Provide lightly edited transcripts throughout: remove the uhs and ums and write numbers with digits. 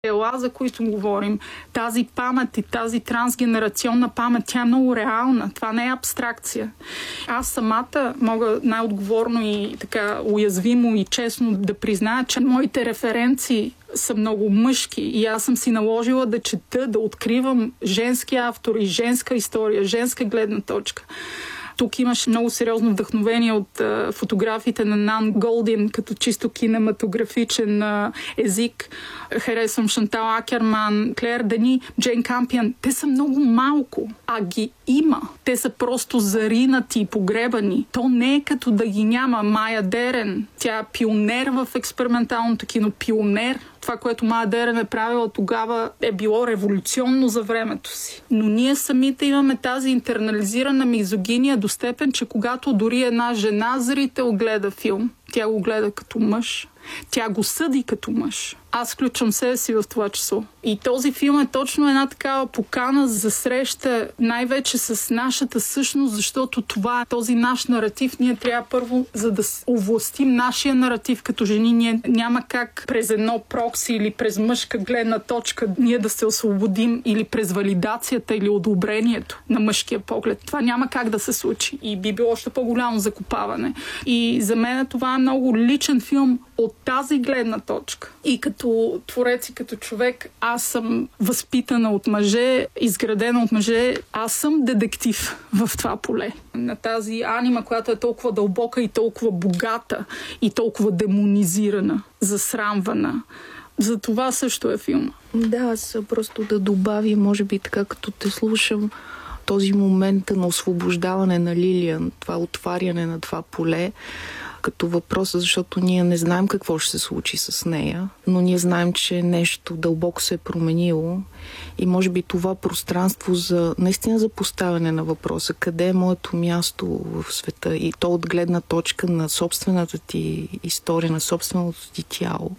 дела, за които говорим, тази памет и тази трансгенерационна памет, тя е много реална. Това не е абстракция. Аз самата мога най-отговорно и така уязвимо и честно да призная, че моите референции са много мъжки и аз съм си наложила да чета, да откривам женски автори, женска история, женска гледна точка. Тук имаше много сериозно вдъхновение от фотографиите на Нан Голдин като чисто кинематографичен език. Харесвам Шантал Акерман, Клер Дени, Джейн Кампиан. Те са много малко, а ги има. Те са просто заринати и погребани. То не е като да ги няма. Майя Дерен, тя е пионер в експерименталното кино. Пионер. Това, което Майя Дерен е правила тогава, е било революционно за времето си. Но ние самите имаме тази интернализирана мизогиния до степен, че когато дори една жена зрител гледа филм, тя го гледа като мъж. Тя го съди като мъж. Аз включвам себе си в това число. И този филм е точно една такава покана за среща най-вече с нашата същност, защото това е този наш наратив. Ние трябва първо, за да овластим нашия наратив като жени, ние няма как през едно прокси или през мъжка гледна точка ние да се освободим или през валидацията или одобрението на мъжкия поглед. Това няма как да се случи и би било още по-голямо закопаване. И за мен това е много личен филм от тази гледна точка. И като творец и като човек, аз съм възпитана от мъже, изградена от мъже. Аз съм детектив в това поле. На тази анима, която е толкова дълбока и толкова богата и толкова демонизирана, засрамвана. За това също е филм. Да, аз просто да добавя, може би така като те слушам, този момент на освобождаване на Лилиан, това отваряне на това поле, като въпрос, защото ние не знаем какво ще се случи с нея, но ние знаем, че нещо дълбоко се е променило и може би това пространство наистина за поставяне на въпроса, къде е моето място в света и то от гледна точка на собствената ти история, на собственото ти тяло,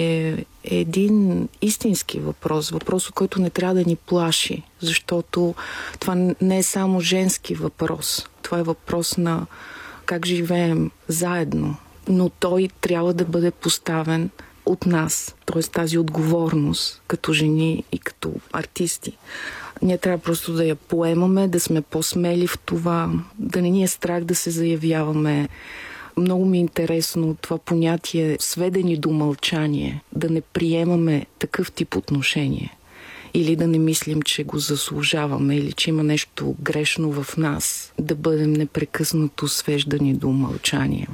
е един истински въпрос, от който не трябва да ни плаши, защото това не е само женски въпрос, това е въпрос на как живеем заедно, но той трябва да бъде поставен от нас, т.е. тази отговорност като жени и като артисти. Ние трябва просто да я поемаме, да сме по-смели в това, да не ни е страх да се заявяваме. Много ми е интересно това понятие сведени до мълчание, да не приемаме такъв тип отношение. Или да не мислим, че го заслужаваме, или че има нещо грешно в нас, да бъдем непрекъснато свеждани до мълчание.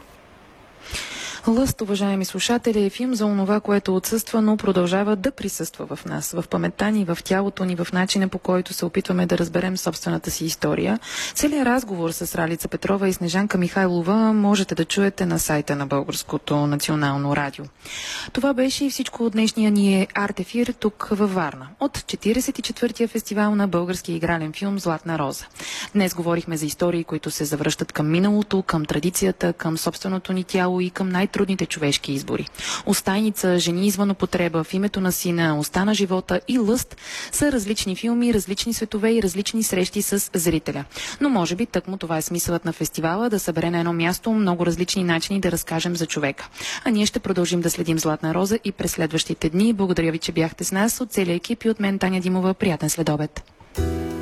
Лъст, уважаеми слушатели, е филм за онова, което отсъства, но продължава да присъства в нас, в паметта ни, в тялото ни, в начина, по който се опитваме да разберем собствената си история. Целият разговор с Ралица Петрова и Снежанка Михайлова можете да чуете на сайта на Българското национално радио. Това беше и всичко от днешния ни арт-ефир тук във Варна, от 44-я фестивал на български игрален филм «Златна роза». Днес говорихме за истории, които се завръщат към миналото, към традицията, към собственото ни тяло и към трудните човешки избори. Остайница, жени извън употреба, в името на сина, Оста на живота и Лъст са различни филми, различни светове и различни срещи с зрителя. Но може би тъкмо това е смисълът на фестивала, да събере на едно място много различни начини да разкажем за човека. А ние ще продължим да следим Златна роза и през следващите дни. Благодаря ви, че бяхте с нас. От целия екип и от мен, Таня Димова. Приятен следобед.